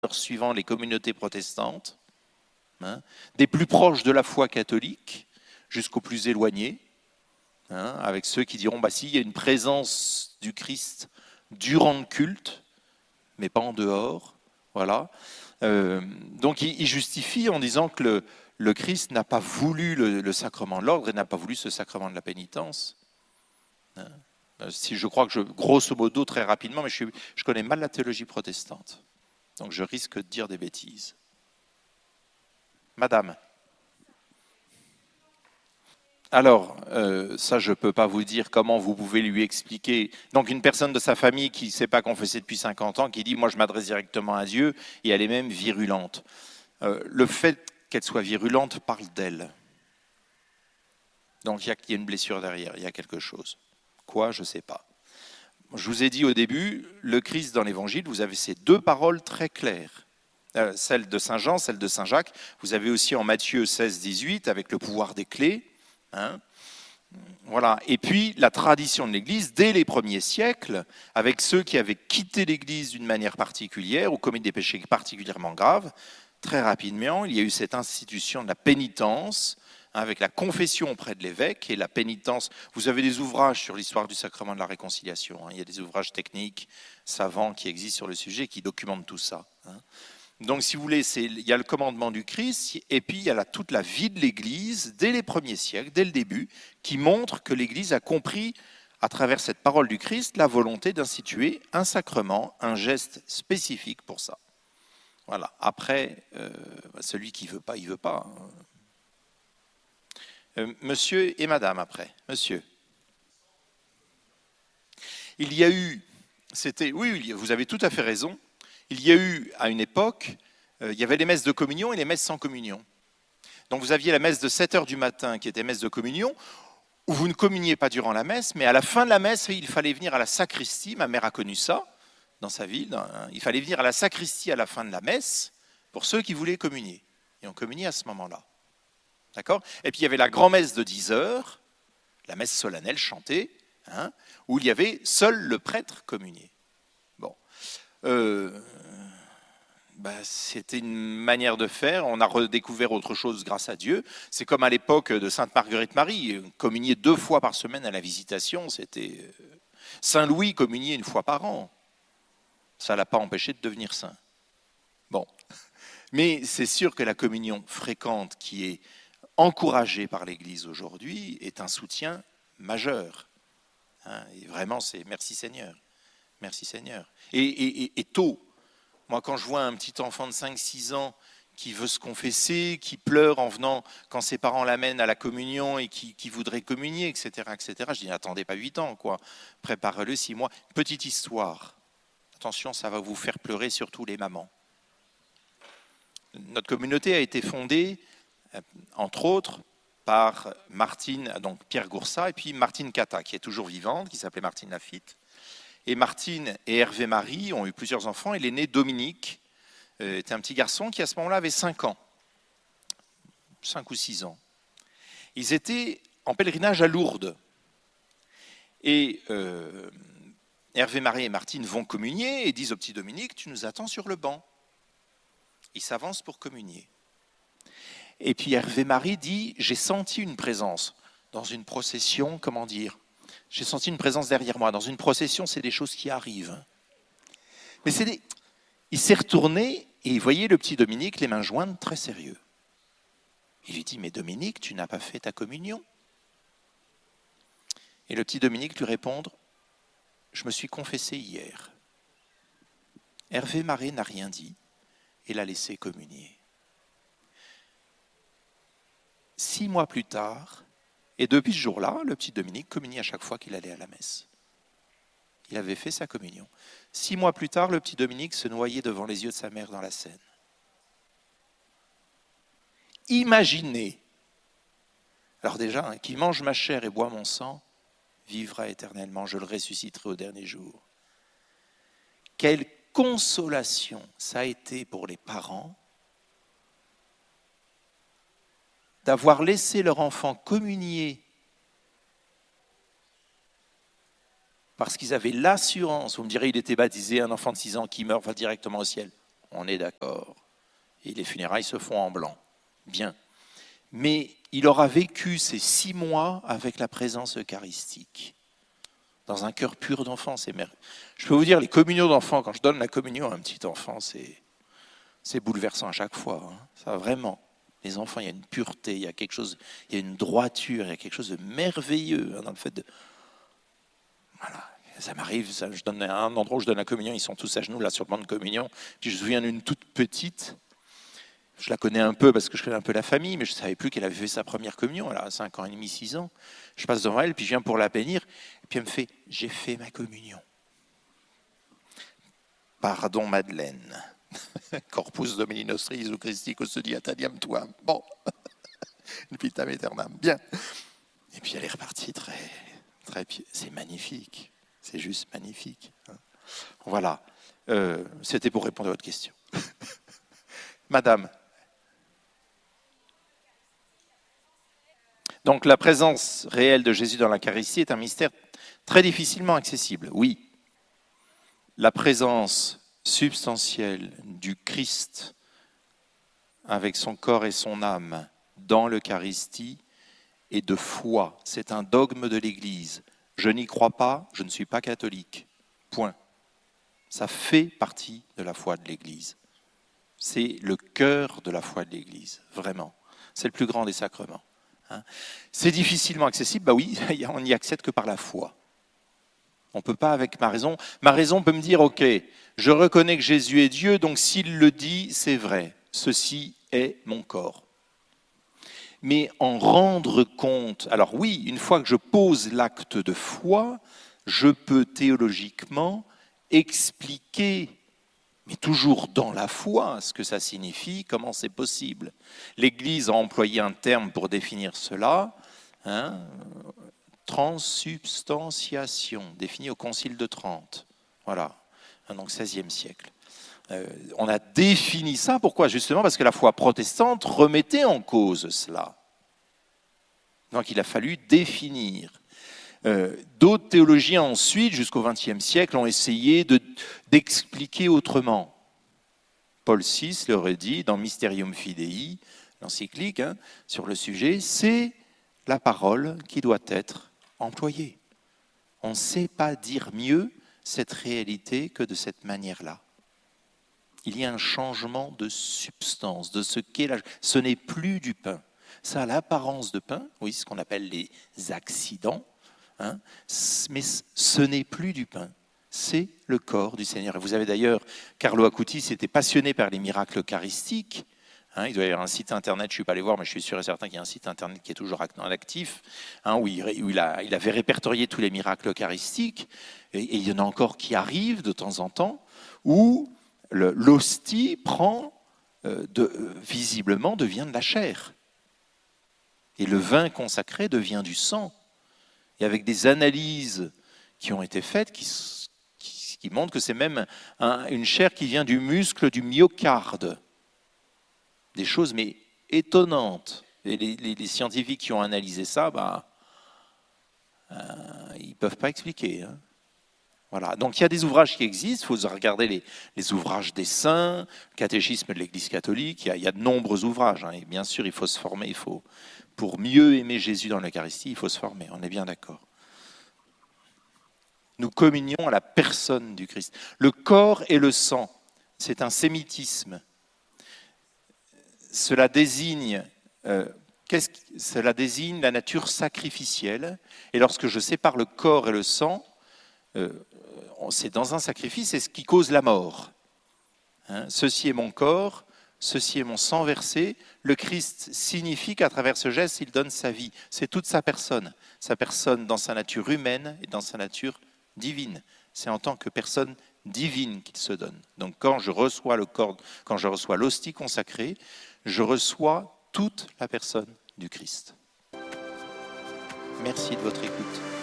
suivant les communautés protestantes, hein, des plus proches de la foi catholique jusqu'aux plus éloignés, hein, avec ceux qui diront, si, il y a une présence du Christ durant le culte, mais pas en dehors. Voilà. Donc il justifie en disant que le Christ n'a pas voulu le sacrement de l'ordre et n'a pas voulu ce sacrement de la pénitence. Hein. Si je crois que grosso modo, très rapidement, mais je connais mal la théologie protestante. Donc je risque de dire des bêtises. Madame. Alors, ça, je ne peux pas vous dire comment vous pouvez lui expliquer. Donc, une personne de sa famille qui ne s'est pas confessée depuis 50 ans, qui dit « moi, je m'adresse directement à Dieu », et elle est même virulente. Le fait qu'elle soit virulente parle d'elle. Donc, il y a une blessure derrière, il y a quelque chose. Quoi, je ne sais pas. Je vous ai dit au début, le Christ dans l'Évangile, vous avez ces deux paroles très claires. Celle de Saint Jean, celle de Saint Jacques. Vous avez aussi en Matthieu 16, 18, avec le pouvoir des clés. Hein, voilà. Et puis la tradition de l'Église, dès les premiers siècles, avec ceux qui avaient quitté l'Église d'une manière particulière ou commis des péchés particulièrement graves, très rapidement, il y a eu cette institution de la pénitence, hein, avec la confession auprès de l'évêque et la pénitence. Vous avez des ouvrages sur l'histoire du sacrement de la réconciliation. Hein, il y a des ouvrages techniques, savants qui existent sur le sujet, qui documentent tout ça. Hein. Donc, si vous voulez, il y a le commandement du Christ, et puis il y a toute la vie de l'Église, dès les premiers siècles, dès le début, qui montre que l'Église a compris, à travers cette parole du Christ, la volonté d'instituer un sacrement, un geste spécifique pour ça. Voilà. Après, celui qui ne veut pas, il ne veut pas. Monsieur et madame, après. Monsieur. Il y a eu, oui, vous avez tout à fait raison. Il y a eu, à une époque, il y avait les messes de communion et les messes sans communion. Donc vous aviez la messe de 7 heures du matin qui était messe de communion, où vous ne communiez pas durant la messe, mais à la fin de la messe, il fallait venir à la sacristie. Ma mère a connu ça dans sa ville. Il fallait venir à la sacristie à la fin de la messe pour ceux qui voulaient communier. Et on communiait à ce moment-là. D'accord ? Et puis il y avait la grand-messe de 10 heures, la messe solennelle chantée, hein, où il y avait seul le prêtre communié. Bon. C'était une manière de faire. On a redécouvert autre chose grâce à Dieu. C'est comme à l'époque de Sainte Marguerite Marie, communier 2 fois par semaine à la visitation. C'était Saint Louis communiait 1 fois par an. Ça ne l'a pas empêché de devenir saint. Bon, mais c'est sûr que la communion fréquente qui est encouragée par l'Église aujourd'hui est un soutien majeur. Hein, et vraiment, c'est merci Seigneur. Merci Seigneur. Et tôt. Moi, quand je vois un petit enfant de 5-6 ans qui veut se confesser, qui pleure en venant quand ses parents l'amènent à la communion et qui voudrait communier, etc., je dis, attendez pas 8 ans, quoi. Préparez-le 6 mois. Petite histoire. Attention, ça va vous faire pleurer, surtout les mamans. Notre communauté a été fondée, entre autres, par Martine, donc Pierre Goursat, et puis Martine Cata, qui est toujours vivante, qui s'appelait Martine Lafitte. Et Martine et Hervé Marie ont eu plusieurs enfants. Et l'aîné, Dominique, était un petit garçon qui, à ce moment-là, avait 5 ans. 5 ou 6 ans. Ils étaient en pèlerinage à Lourdes. Et Hervé Marie et Martine vont communier et disent au petit Dominique, tu nous attends sur le banc. Il s'avance pour communier. Et puis Hervé Marie dit, j'ai senti une présence dans une procession, comment dire ? J'ai senti une présence derrière moi. Dans une procession, c'est des choses qui arrivent. Mais il s'est retourné et il voyait le petit Dominique, les mains jointes, très sérieux. Il lui dit, mais Dominique, tu n'as pas fait ta communion ? Et le petit Dominique lui répond, je me suis confessé hier. Hervé Marie n'a rien dit et l'a laissé communier. 6 mois plus tard, et depuis ce jour-là, le petit Dominique communiait à chaque fois qu'il allait à la messe. Il avait fait sa communion. 6 mois plus tard, le petit Dominique se noyait devant les yeux de sa mère dans la Seine. Imaginez, alors déjà, qui mange ma chair et boit mon sang, vivra éternellement, je le ressusciterai au dernier jour. Quelle consolation ça a été pour les parents d'avoir laissé leur enfant communier parce qu'ils avaient l'assurance, vous me direz, il était baptisé, un enfant de 6 ans qui meurt va directement au ciel. on est d'accord. Et les funérailles se font en blanc. Bien. Mais il aura vécu ces 6 mois avec la présence eucharistique, dans un cœur pur d'enfant. Je peux vous dire, les communions d'enfants, quand je donne la communion à un petit enfant, c'est bouleversant à chaque fois. Hein. Ça, vraiment. Les enfants, il y a une pureté, il y a quelque chose, il y a une droiture, il y a quelque chose de merveilleux dans le fait de... Voilà. Ça m'arrive, je donne à un endroit où je donne la communion, ils sont tous à genoux là sur le banc de communion. Puis je me souviens d'une toute petite, je la connais un peu parce que je connais un peu la famille, mais je ne savais plus qu'elle avait fait sa première communion, elle a 5 ans et demi, 6 ans. Je passe devant elle, puis je viens pour la bénir, et puis elle me fait « J'ai fait ma communion ». Pardon Madeleine. Corpus Domini nostri Jesu Christi custodi atadiam tuam. Bon, vitam aeternam. Bien. Et puis elle est repartie très, très. C'est magnifique. C'est juste magnifique. Voilà. C'était pour répondre à votre question. Madame. Donc la présence réelle de Jésus dans l'Eucharistie est un mystère très difficilement accessible. Oui. La présence substantielle du Christ avec son corps et son âme dans l'Eucharistie est de foi. C'est un dogme de l'Église. Je n'y crois pas, je ne suis pas catholique. Point. Ça fait partie de la foi de l'Église. C'est le cœur de la foi de l'Église, vraiment. C'est le plus grand des sacrements. C'est difficilement accessible, bah oui, on n'y accède que par la foi. On ne peut pas avec ma raison. Ma raison peut me dire, ok, je reconnais que Jésus est Dieu, donc s'il le dit, c'est vrai. Ceci est mon corps. Mais en rendre compte, alors oui, une fois que je pose l'acte de foi, je peux théologiquement expliquer, mais toujours dans la foi, ce que ça signifie, comment c'est possible. L'Église a employé un terme pour définir cela, transsubstantiation, définie au Concile de Trente. Voilà, donc XVIe siècle. On a défini ça, pourquoi? Justement parce que la foi protestante remettait en cause cela. Donc il a fallu définir. D'autres théologiens ensuite, jusqu'au XXe siècle, ont essayé d'expliquer autrement. Paul VI l'aurait dit dans Mysterium Fidei, l'encyclique sur le sujet, c'est la parole qui doit être employée. On ne sait pas dire mieux cette réalité que de cette manière-là. Il y a un changement de substance, de ce qu'est la... Ce n'est plus du pain. Ça a l'apparence de pain, oui, ce qu'on appelle les accidents, mais ce n'est plus du pain. C'est le corps du Seigneur. Et vous avez d'ailleurs, Carlo Acutis était passionné par les miracles eucharistiques. Il doit y avoir un site internet, je ne suis pas allé voir, mais je suis sûr et certain qu'il y a un site internet qui est toujours actif, où il avait répertorié tous les miracles eucharistiques. Et il y en a encore qui arrivent de temps en temps, où l'hostie visiblement devient de la chair. Et le vin consacré devient du sang. Et avec des analyses qui ont été faites, qui montrent que c'est même une chair qui vient du muscle du myocarde. Des choses mais étonnantes. Et les scientifiques qui ont analysé ça, ils ne peuvent pas expliquer. Voilà. Donc il y a des ouvrages qui existent, il faut regarder les ouvrages des saints, le catéchisme de l'Église catholique, il y a de nombreux ouvrages. Et bien sûr, il faut se former, pour mieux aimer Jésus dans l'Eucharistie, il faut se former, on est bien d'accord. Nous communions à la personne du Christ. Le corps et le sang, c'est un sémitisme. Cela désigne la nature sacrificielle. Et lorsque je sépare le corps et le sang, c'est dans un sacrifice, c'est ce qui cause la mort. Ceci est mon corps, ceci est mon sang versé. Le Christ signifie qu'à travers ce geste, il donne sa vie. C'est toute sa personne dans sa nature humaine et dans sa nature divine. C'est en tant que personne divine qu'il se donne. Donc quand je reçois le corps, quand je reçois l'hostie consacrée, je reçois toute la personne du Christ. Merci de votre écoute.